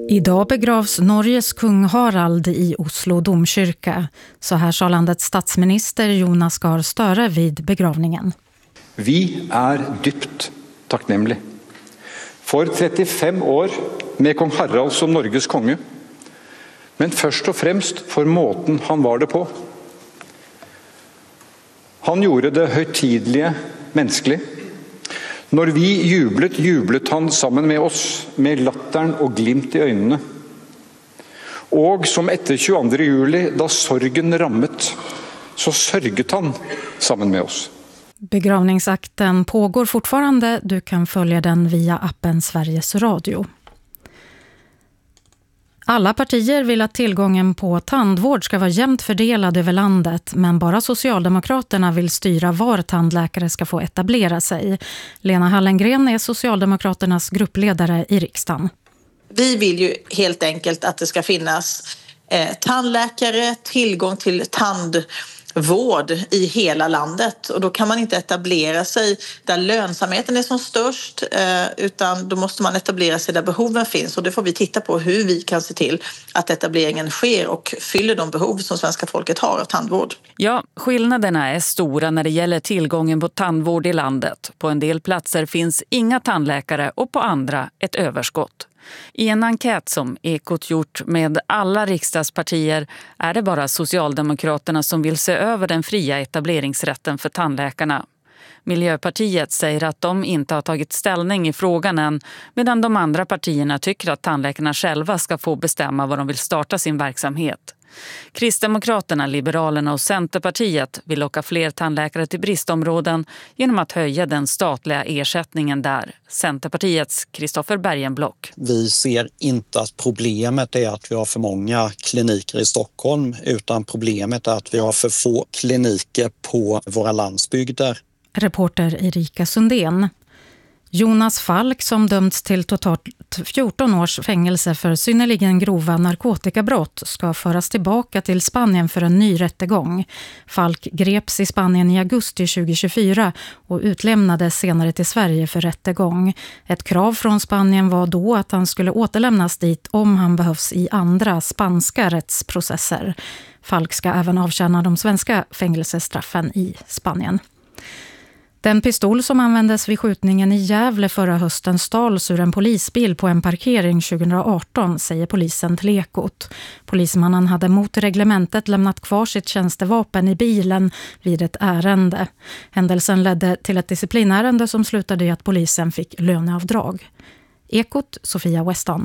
Idag begravs Norges kung Harald i Oslo domkyrka. Så här sa landets statsminister Jonas Gahr Støre vid begravningen. Vi är dypt tacknämliga för 35 år med kung Harald som Norges konge. Men först och främst för måten han var det på. Han gjorde det högtidliga mänskligt. När vi jublet han sammen med oss med lattern och glimt i ögonen. Och som efter 22. juli, då sorgen rammet, så sörget han sammen med oss. Begravningsakten pågår fortfarande. Du kan följa den via appen Sveriges Radio. Alla partier vill att tillgången på tandvård ska vara jämnt fördelad över landet, men bara Socialdemokraterna vill styra var tandläkare ska få etablera sig. Lena Hallengren är Socialdemokraternas gruppledare i riksdagen. Vi vill ju helt enkelt att det ska finnas tandläkare, tillgång till tandvård i hela landet, och då kan man inte etablera sig där lönsamheten är som störst, utan då måste man etablera sig där behoven finns, och det får vi titta på hur vi kan se till att etableringen sker och fyller de behov som svenska folket har av tandvård. Ja, skillnaderna är stora när det gäller tillgången på tandvård i landet. På en del platser finns inga tandläkare och på andra ett överskott. I en enkät som Ekot gjort med alla riksdagspartier är det bara Socialdemokraterna som vill se över den fria etableringsrätten för tandläkarna. Miljöpartiet säger att de inte har tagit ställning i frågan än, medan de andra partierna tycker att tandläkarna själva ska få bestämma var de vill starta sin verksamhet. Kristdemokraterna, Liberalerna och Centerpartiet vill locka fler tandläkare till bristområden genom att höja den statliga ersättningen där. Centerpartiets Kristoffer Bergenblock. Vi ser inte att problemet är att vi har för många kliniker i Stockholm, utan problemet är att vi har för få kliniker på våra landsbygder. Reporter Erika Sundén. Jonas Falk, som dömts till totalt 14 års fängelse för synnerligen grova narkotikabrott, ska föras tillbaka till Spanien för en ny rättegång. Falk greps i Spanien i augusti 2024 och utlämnades senare till Sverige för rättegång. Ett krav från Spanien var då att han skulle återlämnas dit om han behövs i andra spanska rättsprocesser. Falk ska även avtjäna de svenska fängelsestraffen i Spanien. Den pistol som användes vid skjutningen i Gävle förra hösten stals ur en polisbil på en parkering 2018, säger polisen till Ekot. Polismannen hade mot reglementet lämnat kvar sitt tjänstevapen i bilen vid ett ärende. Händelsen ledde till ett disciplinärende som slutade i att polisen fick löneavdrag. Ekot, Sofia Weston.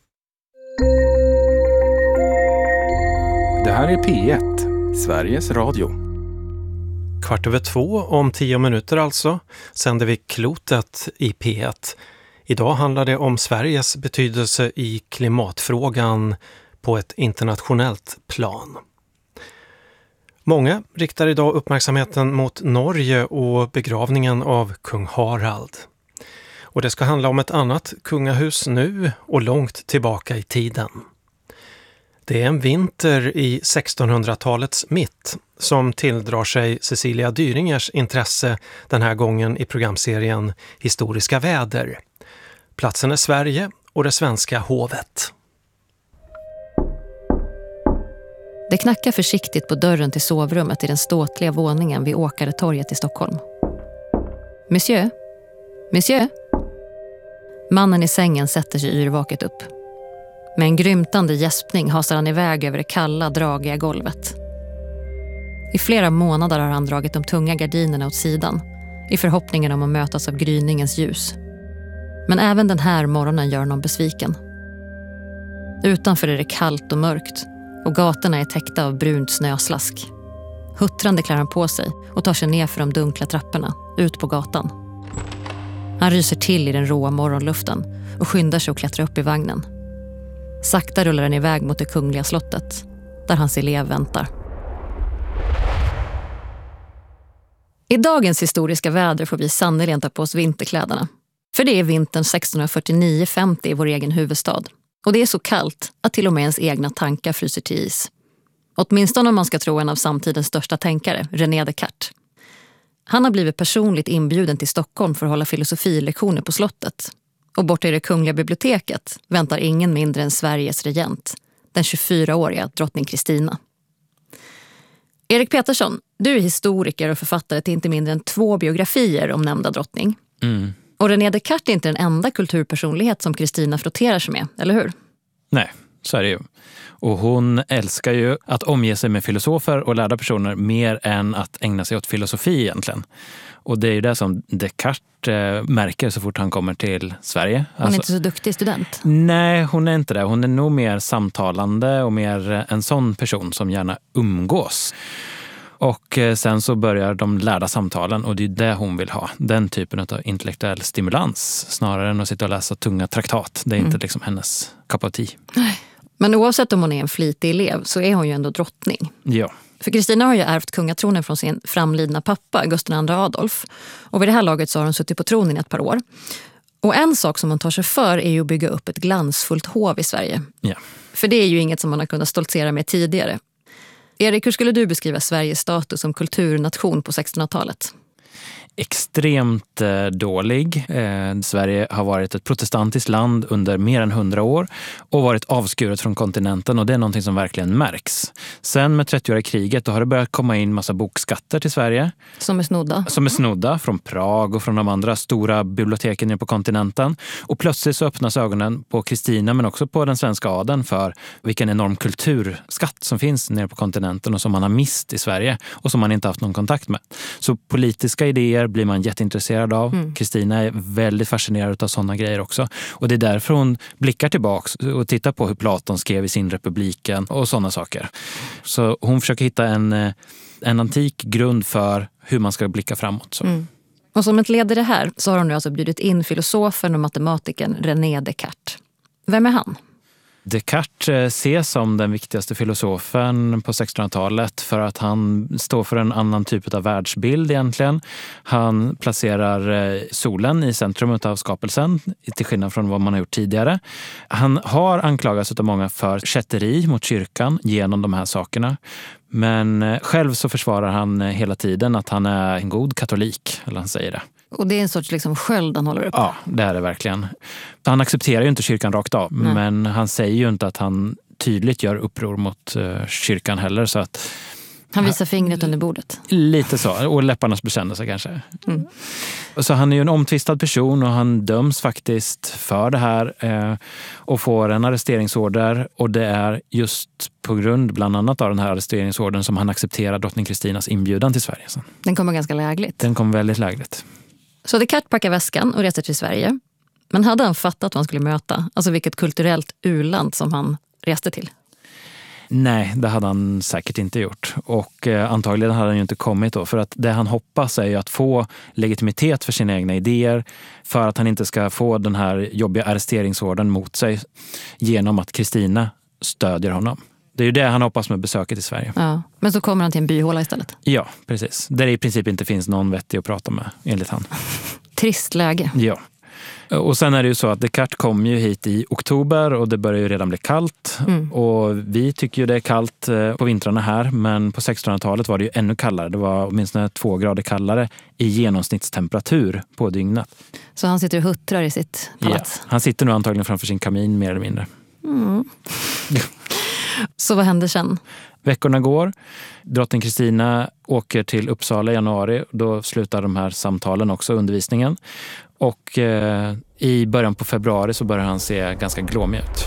Det här är P1, Sveriges Radio. 1:15 om 10 minuter alltså sänder vi Klotet i P1. Idag handlar det om Sveriges betydelse i klimatfrågan på ett internationellt plan. Många riktar idag uppmärksamheten mot Norge och begravningen av kung Harald. Och det ska handla om ett annat kungahus nu och långt tillbaka i tiden. Det är en vinter i 1600-talets mitt som tilldrar sig Cecilia Dyringers intresse den här gången i programserien Historiska väder. Platsen är Sverige och det svenska hovet. Det knackar försiktigt på dörren till sovrummet i den ståtliga våningen vid Åkaretorget i Stockholm. Monsieur? Monsieur? Mannen i sängen sätter sig yrvaket upp. Med en grymtande gäspning hasar han iväg över det kalla, dragiga golvet. I flera månader har han dragit de tunga gardinerna åt sidan i förhoppningen om att mötas av gryningens ljus. Men även den här morgonen gör honom besviken. Utanför är det kallt och mörkt och gatorna är täckta av brunt snöslask. Huttrande klär han på sig och tar sig ner för de dunkla trapporna, ut på gatan. Han ryser till i den råa morgonluften och skyndar sig att klättra upp i vagnen. Sakta rullar den iväg mot det kungliga slottet, där hans elev väntar. I dagens historiska väder får vi sannolikt ta på oss vinterkläderna. För det är vintern 1649-50 i vår egen huvudstad. Och det är så kallt att till och med ens egna tankar fryser till is. Åtminstone om man ska tro en av samtidens största tänkare, René Descartes. Han har blivit personligt inbjuden till Stockholm för att hålla filosofilektioner på slottet. Och borta i det kungliga biblioteket väntar ingen mindre än Sveriges regent, den 24-åriga drottning Kristina. Erik Petersson, du är historiker och författare till inte mindre än 2 biografier om nämnda drottning. Mm. Och René Descartes är inte den enda kulturpersonlighet som Kristina frotterar sig med, eller hur? Nej, så är det ju. Och hon älskar ju att omge sig med filosofer och lärda personer mer än att ägna sig åt filosofi egentligen. Och det är ju det som Descartes märker så fort han kommer till Sverige. Hon är inte så duktig student. Nej, hon är inte det. Hon är nog mer samtalande och mer en sån person som gärna umgås. Och sen så börjar de lärda samtalen och det är det hon vill ha. Den typen av intellektuell stimulans snarare än att sitta och läsa tunga traktat. Det är inte liksom hennes cup of tea. Men oavsett om hon är en flitig elev så är hon ju ändå drottning. Ja. För Kristina har ju ärvt kungatronen från sin framlidna pappa, Gustav II Adolf. Och vid det här laget så har hon suttit på tronen i ett par år. Och en sak som hon tar sig för är ju att bygga upp ett glansfullt hov i Sverige. Ja. För det är ju inget som man har kunnat stoltsera med tidigare. Erik, hur skulle du beskriva Sveriges status som kulturnation på 1600-talet? Extremt dålig. Sverige har varit ett protestantiskt land under mer än 100 år och varit avskuret från kontinenten och det är någonting som verkligen märks. Sen med 30-åriga kriget då har det börjat komma in massa bokskatter till Sverige. Som är snodda? Som är snodda från Prag och från de andra stora biblioteken nere på kontinenten. Och plötsligt så öppnas ögonen på Kristina men också på den svenska adeln för vilken enorm kulturskatt som finns nere på kontinenten och som man har mist i Sverige och som man inte haft någon kontakt med. Så politiska idéer blir man jätteintresserad av. Kristina är väldigt fascinerad av sådana grejer också. Och det är därför hon blickar tillbaks och tittar på hur Platon skrev i sin Republiken och sådana saker. Så hon försöker hitta en antik grund för hur man ska blicka framåt. Så. Och som ett led i det här så har hon nu alltså bjudit in filosofen och matematikern René Descartes. Vem är han? Descartes ses som den viktigaste filosofen på 1600-talet för att han står för en annan typ av världsbild egentligen. Han placerar solen i centrum av skapelsen till skillnad från vad man har gjort tidigare. Han har anklagats av många för kätteri mot kyrkan genom de här sakerna. Men själv så försvarar han hela tiden att han är en god katolik, eller han säger det. Och det är en sorts liksom sköld han håller upp. Ja, det är det verkligen. Han accepterar ju inte kyrkan rakt av. Nej. Men han säger ju inte att han tydligt gör uppror mot kyrkan heller. Så att, han visar fingret under bordet. Lite så, och läpparnas bekännelse kanske. Så han är ju en omtvistad person och han döms faktiskt för det här och får en arresteringsorder. Och det är just på grund bland annat av den här arresteringsordern som han accepterar drottning Kristinas inbjudan till Sverige. Sen. Den kommer ganska lägligt. Den kommer väldigt lägligt. Så Descartes packar väskan och reser till Sverige. Men hade han fattat vad han skulle möta? Alltså vilket kulturellt u-land som han reste till? Nej, det hade han säkert inte gjort. Och antagligen hade han ju inte kommit då. För att det han hoppas är ju att få legitimitet för sina egna idéer. För att han inte ska få den här jobbiga arresteringsorden mot sig genom att Kristina stödjer honom. Det är ju det han hoppas med besöket i Sverige. Ja, men så kommer han till en byhåla istället. Ja, precis. Där det i princip inte finns någon vettig att prata med, enligt han. Trist läge. Ja. Och sen är det ju så att Descartes kom ju hit i oktober och det börjar ju redan bli kallt. Och vi tycker ju det är kallt på vintrarna här, men på 1600-talet var det ju ännu kallare. Det var åtminstone 2 grader kallare i genomsnittstemperatur på dygnet. Så han sitter och huttrar i sitt palats? Ja, han sitter nu antagligen framför sin kamin mer eller mindre. Så vad händer sen? Veckorna går. Drottning Kristina åker till Uppsala i januari. Då slutar de här samtalen också, undervisningen. Och i början på februari så börjar han se ganska glåmig ut.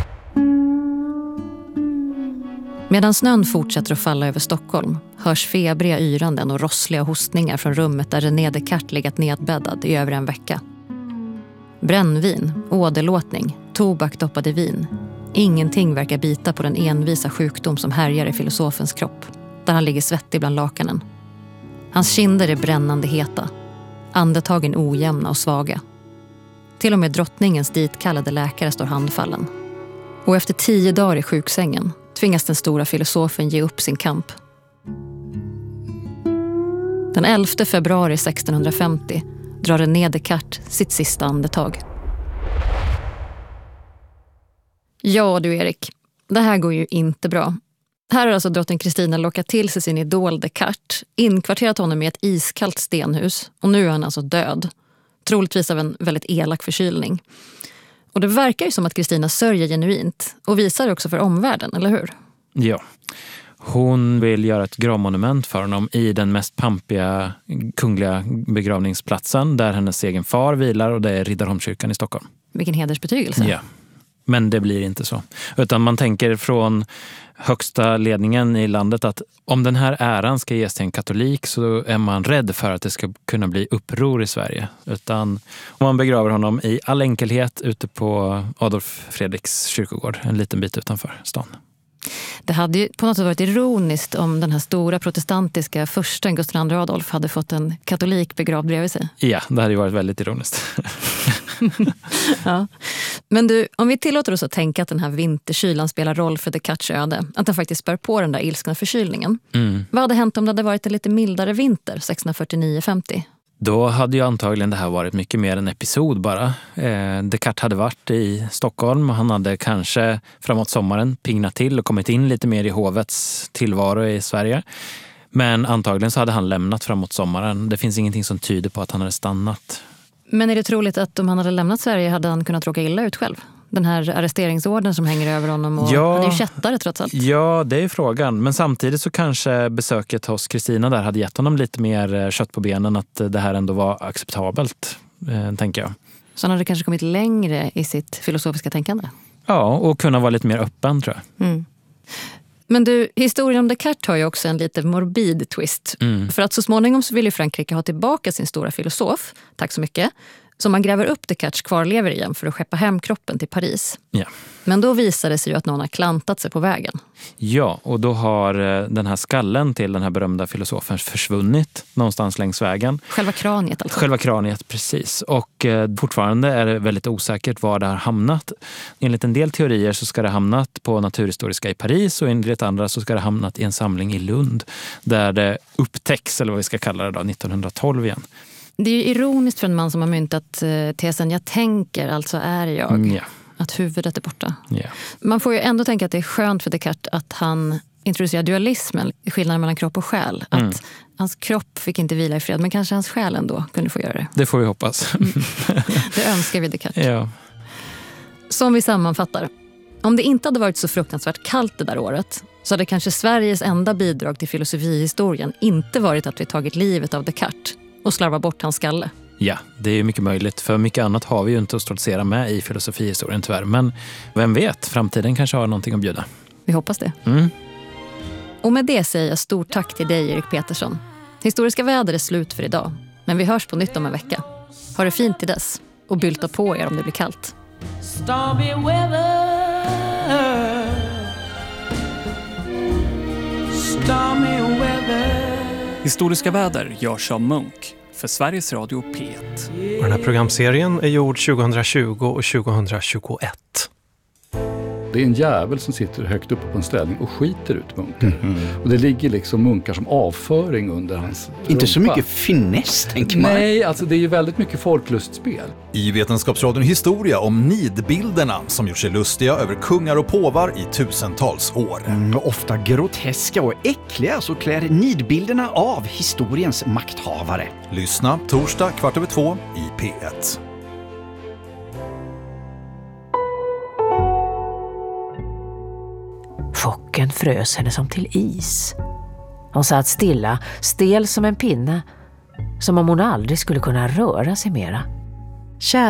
Medan snön fortsätter att falla över Stockholm hörs febriga yranden och rossliga hostningar från rummet där René Descartes legat nedbäddad i över en vecka. Brännvin, åderlåtning, tobak doppad i vin. Ingenting verkar bita på den envisa sjukdom som härjar i filosofens kropp, där han ligger svettig bland lakanen. Hans kinder är brännande heta, andetagen ojämna och svaga. Till och med drottningens ditkallade läkare står handfallen. Och efter 10 dagar i sjuksängen tvingas den stora filosofen ge upp sin kamp. Den 11 februari 1650 drar René Descartes sitt sista andetag. Ja du Erik, det här går ju inte bra. Här har alltså drottning Kristina lockat till sig sin idol Descartes, inkvarterat honom i ett iskallt stenhus och nu är han alltså död. troligtvis av en väldigt elak förkylning. Och det verkar ju som att Kristina sörjer genuint och visar det också för omvärlden, eller hur? Ja. Hon vill göra ett gravmonument för honom i den mest pampiga kungliga begravningsplatsen där hennes egen far vilar, och det är Riddarholmskyrkan i Stockholm. Vilken hedersbetygelse. Ja, men det blir inte så. Utan man tänker från högsta ledningen i landet att om den här äran ska ges till en katolik så är man rädd för att det ska kunna bli uppror i Sverige. Utan man begraver honom i all enkelhet ute på Adolf Fredriks kyrkogård, en liten bit utanför stan. Det hade ju på något sätt varit ironiskt om den här stora protestantiska försten Gustav II Adolf hade fått en katolik begravd bredvid sig. Ja, det hade ju varit väldigt ironiskt. Ja. Men du, om vi tillåter oss att tänka att den här vinterkylan spelar roll för Descartes öde, att den faktiskt spär på den där ilskna förkylningen. Vad hade hänt om det hade varit en lite mildare vinter 1649-50? Då hade ju antagligen det här varit mycket mer en episod bara. Descartes hade varit i Stockholm och han hade kanske framåt sommaren pignat till och kommit in lite mer i hovets tillvaro i Sverige. Men antagligen så hade han lämnat framåt sommaren. Det finns ingenting som tyder på att han hade stannat. Men är det troligt att om han hade lämnat Sverige hade han kunnat råka illa ut själv? Den här arresteringsorden som hänger över honom, och han är ju kättare trots allt. Ja, det är frågan. Men samtidigt så kanske besöket hos Kristina där hade gett honom lite mer kött på benen, att det här ändå var acceptabelt, tänker jag. Så han hade kanske kommit längre i sitt filosofiska tänkande? Ja, och kunna vara lite mer öppen, tror jag. Men du, historien om Descartes har ju också en lite morbid twist. För att så småningom så vill ju Frankrike ha tillbaka sin stora filosof, tack så mycket, så man gräver upp Descartes kvarlever igen för att skeppa hem kroppen till Paris. Ja. Men då visar det sig ju att någon har klantat sig på vägen. Ja, och då har den här skallen till den här berömda filosofen försvunnit någonstans längs vägen. Själva kraniet alltså? Själva kraniet, precis. Och fortfarande är det väldigt osäkert var det har hamnat. Enligt en del teorier så ska det ha hamnat på Naturhistoriska i Paris, och enligt andra så ska det ha hamnat i en samling i Lund där det upptäcks, eller vad vi ska kalla det då, 1912 igen. Det är ju ironiskt för en man som har myntat tesen "jag tänker, alltså är jag". Ja. Att huvudet är borta. Ja. Man får ju ändå tänka att det är skönt för Descartes att han introducerar dualismen, skillnaden mellan kropp och själ. Att hans kropp fick inte vila i fred, men kanske hans själ ändå kunde få göra det. Det får vi hoppas. Det önskar vi Descartes. Ja. Som vi sammanfattar. Om det inte hade varit så fruktansvärt kallt det där året, så hade kanske Sveriges enda bidrag till filosofihistorien inte varit att vi tagit livet av Descartes och slarva bort hans skalle. Ja, det är ju mycket möjligt. För mycket annat har vi ju inte att stoltsera med i filosofihistorien tyvärr. Men vem vet, framtiden kanske har någonting att bjuda. Vi hoppas det. Och med det säger jag stort tack till dig, Erik Petersson. Historiska väder är slut för idag, men vi hörs på nytt om en vecka. Ha det fint till dess och bylta på er om det blir kallt. Stormy weather, stormy weather. Historiska väder görs av Munk för Sveriges Radio P1. Och den här programserien är gjord 2020 och 2021. Det är en jävel som sitter högt uppe på en ställning och skiter ut munkar. Och det ligger liksom munkar som avföring under hans rumpa. Inte så mycket finess, tänker man. Nej, alltså det är ju väldigt mycket folklustspel. I Vetenskapsradion Historia om nidbilderna som gjort sig lustiga över kungar och påvar i tusentals år. Ofta groteska och äckliga så klär nidbilderna av historiens makthavare. Lyssna torsdag 14:15 i P1. Chocken frös henne som till is. Hon satt stilla, stel som en pinne, som om hon aldrig skulle kunna röra sig mera.